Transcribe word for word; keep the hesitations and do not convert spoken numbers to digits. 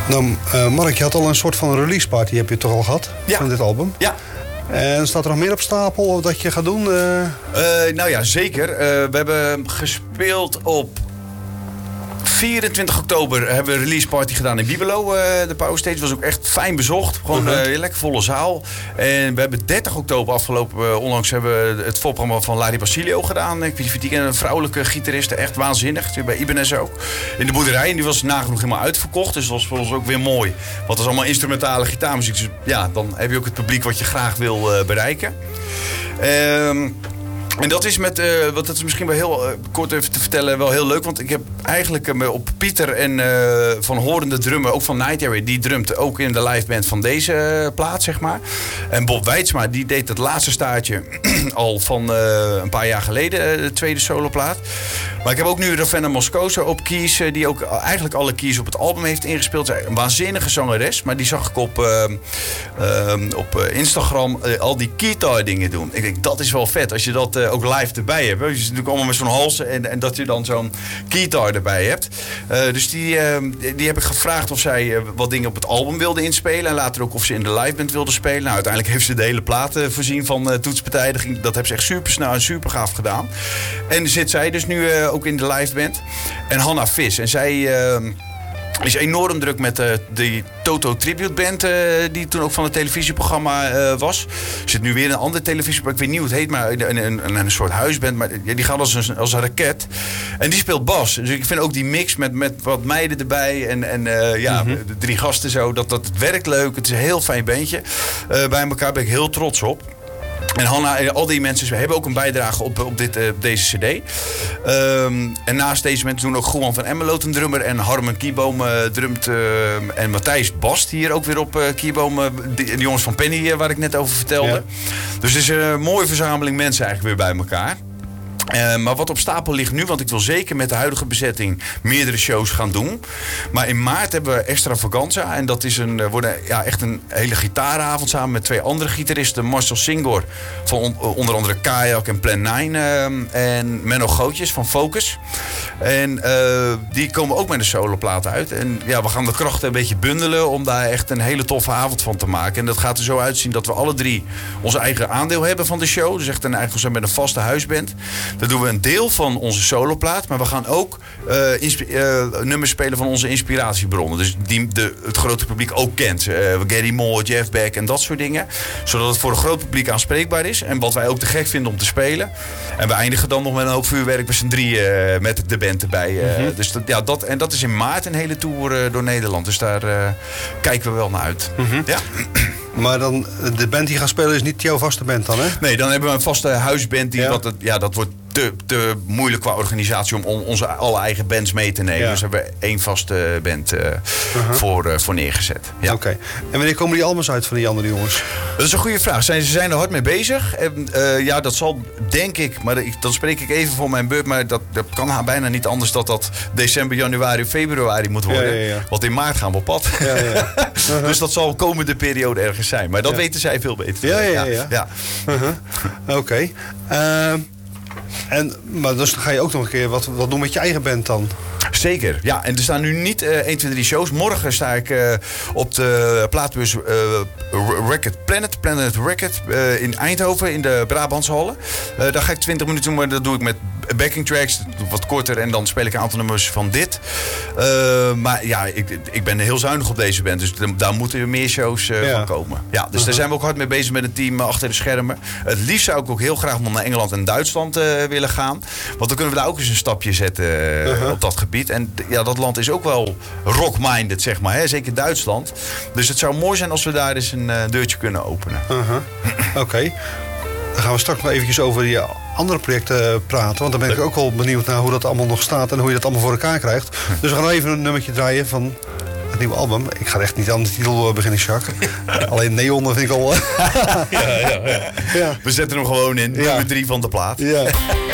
Nou, uh, Mark, je had al een soort van release party, heb je toch al gehad? Ja. Van dit album? Ja. En staat er nog meer op stapel dat je gaat doen? Uh... Uh, nou ja, zeker. Uh, we hebben gespeeld op vierentwintig oktober hebben we een release party gedaan in Bibelo. Uh, de Power Stage was ook echt fijn bezocht. Gewoon uh, een lekker volle zaal. En we hebben dertig oktober afgelopen, uh, onlangs hebben we het voorprogramma van Larry Basilio gedaan. Ik weet niet, een vrouwelijke gitariste, echt waanzinnig. Bij Ibanez ook. In de boerderij. En die was nagenoeg helemaal uitverkocht. Dus dat was voor ons ook weer mooi. Want dat is allemaal instrumentale gitaarmuziek. Dus ja, dan heb je ook het publiek wat je graag wil uh, bereiken. Um, En dat is met, uh, wat dat is misschien wel heel uh, kort even te vertellen, wel heel leuk. Want ik heb eigenlijk uh, op Pieter en uh, Van Horen, de drummer, ook van Night Area, die drumt ook in de liveband van deze uh, plaat, zeg maar. En Bob Weidsma, die deed het laatste staartje al van uh, een paar jaar geleden, uh, de tweede soloplaat. Maar ik heb ook nu Ravenna Moscoso op keys, uh, die ook eigenlijk alle keys op het album heeft ingespeeld. Zij een waanzinnige zangeres, maar die zag ik op, uh, uh, op Instagram uh, al die guitar dingen doen. Ik denk, dat is wel vet als je dat uh, ook live erbij hebt. Je zit natuurlijk allemaal met zo'n hals en, en dat je dan zo'n guitar erbij hebt. Uh, dus die, uh, die heb ik gevraagd of zij uh, wat dingen op het album wilde inspelen. En later ook of ze in de liveband wilde spelen. Nou, uiteindelijk heeft ze de hele plaat uh, voorzien van uh, toetspartijen. Dat, dat hebben ze echt super snel en super gaaf gedaan. En zit zij dus nu uh, ook in de liveband. En Hanna Vis. En zij... Uh, is enorm druk met uh, de Toto Tribute Band, uh, die toen ook van het televisieprogramma uh, was. Er zit nu weer een ander televisieprogramma, ik weet niet hoe het heet, maar een, een, een, een soort huisband. Maar ja, die gaat als een, als een raket. En die speelt bas. Dus ik vind ook die mix met, met wat meiden erbij en, en uh, ja, mm-hmm. de drie gasten zo, dat, dat het werkt leuk. Het is een heel fijn bandje. Uh, bij elkaar ben ik heel trots op. En Hanna, al die mensen hebben ook een bijdrage op, op, dit, uh, op deze cd. Um, en naast deze mensen doen ook Goeman van Emmeloot een drummer. En Harmen Kierboom uh, drumt. Uh, en Matthijs Bast hier ook weer op uh, Kierboom. Uh, de, de jongens van Penny uh, waar ik net over vertelde. Ja. Dus het is een mooie verzameling mensen eigenlijk weer bij elkaar. Uh, maar wat op stapel ligt nu, want ik wil zeker met de huidige bezetting meerdere shows gaan doen. Maar in maart hebben we Extravaganza. En dat is een, wordt een, ja, echt een hele gitaaravond samen met twee andere gitaristen. Marcel Singor van on, onder andere Kayak en Plan nine. Uh, en Menno Gootjes van Focus. En uh, die komen ook met een soloplaat uit. En ja, we gaan de krachten een beetje bundelen om daar echt een hele toffe avond van te maken. En dat gaat er zo uitzien dat we alle drie ons eigen aandeel hebben van de show. Dus echt een eigen met een vaste huisband. Dan doen we een deel van onze soloplaat, maar we gaan ook uh, insp- uh, nummers spelen van onze inspiratiebronnen. Dus die de, het grote publiek ook kent. Uh, Gary Moore, Jeff Beck en dat soort dingen. Zodat het voor een groot publiek aanspreekbaar is. En wat wij ook te gek vinden om te spelen. En we eindigen dan nog met een hoop vuurwerk met z'n drieën uh, met de band erbij. Uh, mm-hmm. Dus dat, ja, dat, en dat is in maart een hele tour uh, door Nederland. Dus daar uh, kijken we wel naar uit. Mm-hmm. Ja. Maar dan, de band die gaat spelen is niet jouw vaste band dan, hè? Nee, dan hebben we een vaste huisband. Die, ja. Wat het, ja, dat wordt te, te moeilijk qua organisatie om, om onze alle eigen bands mee te nemen. Ja. Dus hebben we één vaste band uh, uh-huh. voor, uh, voor neergezet. Ja. Oké. Okay. En wanneer komen die albums uit van die andere jongens? Dat is een goede vraag. Zijn, ze zijn er hard mee bezig. En, uh, ja, dat zal, denk ik, maar ik, dan spreek ik even voor mijn beurt, maar dat, dat kan bijna niet anders dat dat december, januari, februari moet worden. Ja, ja, ja. Want in maart gaan we op pad. Ja, ja. Uh-huh. Dus dat zal komende periode ergens zijn. Maar dat ja. weten zij veel beter. Ja, ja, ja. ja. ja. Uh-huh. Oké. Okay. Uh, en, maar dus dan ga je ook nog een keer wat, wat doen met je eigen band dan? Zeker, ja. En er staan nu niet uh, één, twee, drie shows. Morgen sta ik uh, op de plaatbus uh, Record Planet, Planet Record uh, in Eindhoven in de Brabantse Hallen. Uh, daar ga ik twintig minuten doen, maar dat doe ik met backing tracks, wat korter en dan speel ik een aantal nummers van dit. Uh, maar ja, ik, ik ben heel zuinig op deze band, dus daar moeten er meer shows uh, ja. van komen. Ja, dus uh-huh. daar zijn we ook hard mee bezig met een team achter de schermen. Het liefst zou ik ook heel graag nog naar Engeland en Duitsland uh, willen gaan, want dan kunnen we daar ook eens een stapje zetten uh, uh-huh. op dat gebied. En ja, dat land is ook wel rock-minded, zeg maar, hè? Zeker Duitsland. Dus het zou mooi zijn als we daar eens een uh, deurtje kunnen openen. Uh-huh. Oké. Okay. Dan gaan we straks nog eventjes over die andere projecten praten. Want dan ben ik ook wel benieuwd naar hoe dat allemaal nog staat en hoe je dat allemaal voor elkaar krijgt. Dus we gaan even een nummertje draaien van het nieuwe album. Ik ga echt niet aan de titel beginnen, Jacques. Alleen Neon vind ik al... ja, ja, ja. Ja. We zetten hem gewoon in. Nummer ja. drie van de plaat. Ja.